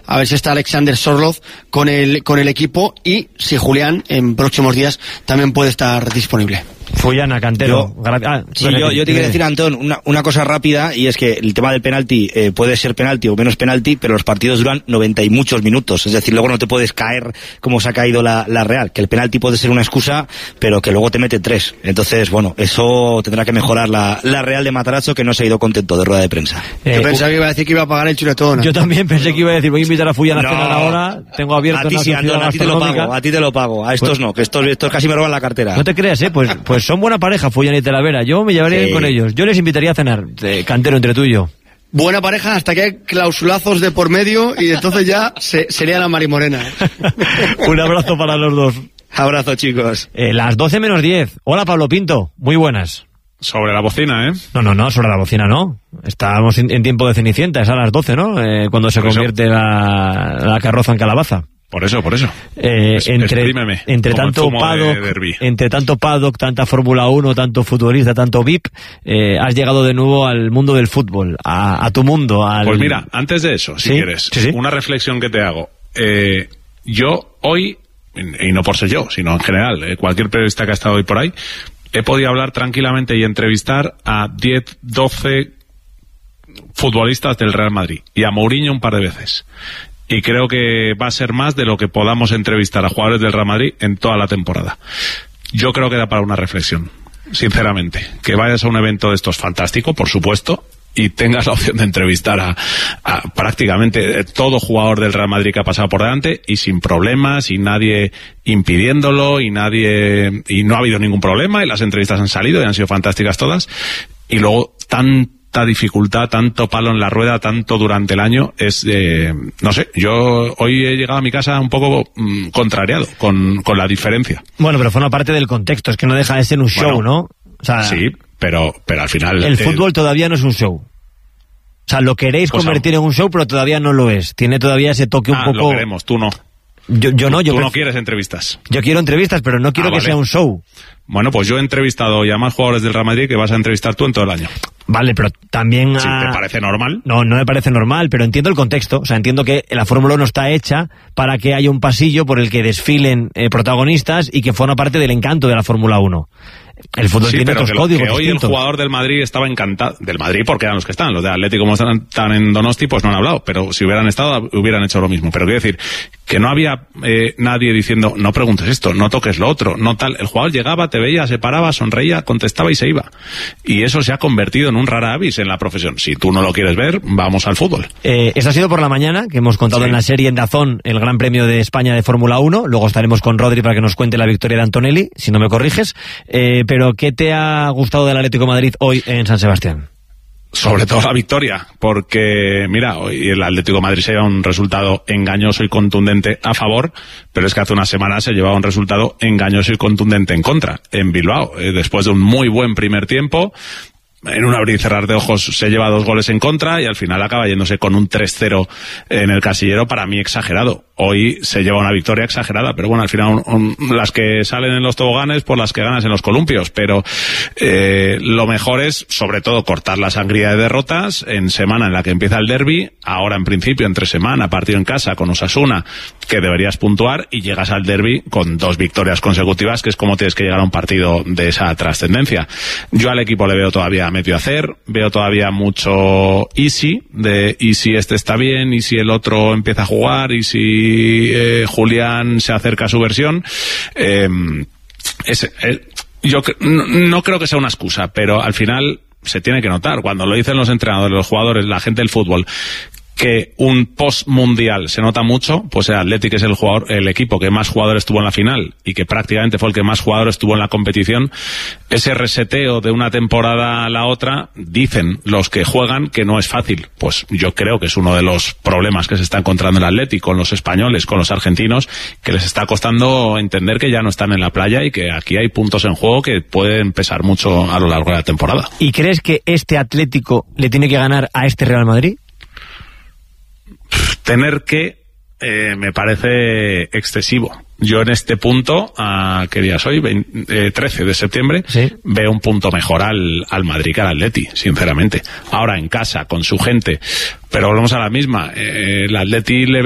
a ver si está Alexander Sorloth con el equipo y si Julián en próximos días también puede estar disponible. Fullana, Cantero. Yo te quiero decir, Antón, una cosa rápida, y es que el tema del penalti puede ser penalti o menos penalti, pero los partidos duran 90 y muchos minutos, es decir, luego no te puedes caer como se ha caído la Real, que el penalti puede ser una excusa, pero que luego te mete 3. Entonces, bueno, eso tendrá que mejorar la Real de Matarazzo, que no se ha ido contento de rueda de prensa. Yo pensaba que iba a decir que iba a pagar el chuletón. Yo también pensé que iba a decir, voy a invitar a Fullana a cenar ahora, tengo abierto a ti sí, Antón, a ti te lo pago, a estos no, que estos casi me roban la cartera. No te creas, pues son buena pareja, Fullana y Talavera. Yo me llevaría bien con ellos. Yo les invitaría a cenar, Cantero, entre tú y yo. Buena pareja hasta que hay clausulazos de por medio y entonces ya sería la Marimorena. Un abrazo para los dos. Abrazo, chicos. Las 12 menos 10. Hola, Pablo Pinto. Muy buenas. Sobre la bocina, ¿eh? No, sobre la bocina no. Estábamos en tiempo de Cenicienta, es a las 12, ¿no? Cuando se convierte la carroza en calabaza. Por eso. Entre tanto paddock, tanta Fórmula 1, tanto futbolista, tanto VIP, has llegado de nuevo al mundo del fútbol, a tu mundo. Pues mira, antes de eso, si quieres, una reflexión que te hago. Yo hoy, y no por ser yo, sino en general, cualquier periodista que ha estado hoy por ahí, he podido hablar tranquilamente y entrevistar a 10, 12 futbolistas del Real Madrid y a Mourinho un par de veces. Y creo que va a ser más de lo que podamos entrevistar a jugadores del Real Madrid en toda la temporada. Yo creo que da para una reflexión, sinceramente. Que vayas a un evento de estos fantástico, por supuesto, y tengas la opción de entrevistar a prácticamente todo jugador del Real Madrid que ha pasado por delante y sin problemas, y nadie impidiéndolo, y no ha habido ningún problema, y las entrevistas han salido y han sido fantásticas todas. Y luego tanta dificultad, tanto palo en la rueda, tanto durante el año, no sé, yo hoy he llegado a mi casa un poco contrariado con la diferencia. Bueno, pero forma parte del contexto, es que no deja de ser un show, ¿no? O sea, sí, pero al final... El fútbol todavía no es un show. O sea, lo queréis convertir en un show, pero todavía no lo es. Tiene todavía ese toque un poco... lo queremos, tú no. Yo no, Tú no quieres entrevistas. Yo quiero entrevistas, pero no quiero que sea un show. Bueno, pues yo he entrevistado ya más jugadores del Real Madrid que vas a entrevistar tú en todo el año. Vale, pero también... ¿Sí te parece normal? No me parece normal, pero entiendo el contexto. O sea, entiendo que la Fórmula 1 está hecha para que haya un pasillo por el que desfilen protagonistas y que forma parte del encanto de la Fórmula 1. El fútbol tiene otros códigos que hoy distintos. El jugador del Madrid estaba encantado. Del Madrid porque eran los que están. Los de Atlético, como están en Donosti, pues no han hablado. Pero si hubieran estado, hubieran hecho lo mismo. Pero quiero decir que no había nadie diciendo, no preguntes esto, no toques lo otro, no tal. El jugador llegaba, te veía, se paraba, sonreía, contestaba y se iba. Y eso se ha convertido en un rara avis en la profesión. Si tú no lo quieres ver, vamos al fútbol. Esto ha sido por la mañana, que hemos contado en la serie en DAZN el Gran Premio de España de Fórmula 1. Luego estaremos con Rodri para que nos cuente la victoria de Antonelli, si no me corriges. Pero ¿qué te ha gustado del Atlético de Madrid hoy en San Sebastián? Sobre todo la victoria, porque mira, hoy el Atlético de Madrid se lleva un resultado engañoso y contundente a favor, pero es que hace una semana se llevaba un resultado engañoso y contundente en contra, en Bilbao, después de un muy buen primer tiempo. En un abrir y cerrar de ojos se lleva 2 goles en contra y al final acaba yéndose con un 3-0 en el casillero, para mí exagerado. Hoy se lleva una victoria exagerada, pero bueno, al final las que salen en los toboganes, por las que ganas en los columpios, pero lo mejor es sobre todo cortar la sangría de derrotas en semana en la que empieza el derbi, ahora en principio entre semana, partido en casa con Osasuna, que deberías puntuar, y llegas al derbi con 2 victorias consecutivas, que es como tienes que llegar a un partido de esa trascendencia. Yo al equipo le veo todavía medio hacer, veo todavía mucho easy, y si este está bien, y si el otro empieza a jugar, y si Julián se acerca a su versión. Yo no creo que sea una excusa, pero al final se tiene que notar, cuando lo dicen los entrenadores, los jugadores, la gente del fútbol, que un post-mundial se nota mucho, pues el Athletic es el equipo que más jugadores tuvo en la final y que prácticamente fue el que más jugadores tuvo en la competición. Ese reseteo de una temporada a la otra, dicen los que juegan que no es fácil. Pues yo creo que es uno de los problemas que se está encontrando el Athletic con los españoles, con los argentinos, que les está costando entender que ya no están en la playa y que aquí hay puntos en juego que pueden pesar mucho a lo largo de la temporada. ¿Y crees que este Atlético le tiene que ganar a este Real Madrid? Tener que me parece excesivo. Yo en este punto, ¿qué día es hoy? 13 de septiembre, ¿sí? Veo un punto mejor al Madrid que al Atleti, sinceramente. Ahora en casa, con su gente, pero volvemos a la misma. El Atleti le